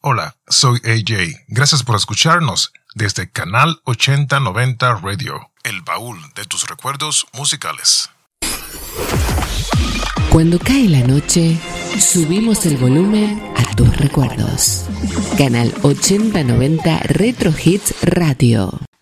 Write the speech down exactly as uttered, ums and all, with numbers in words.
Hola, soy A J. Gracias por escucharnos desde Canal ochenta noventa Radio, el baúl de tus recuerdos musicales. Cuando cae la noche, subimos el volumen a tus recuerdos. Canal ochenta noventa Retro Hits Radio.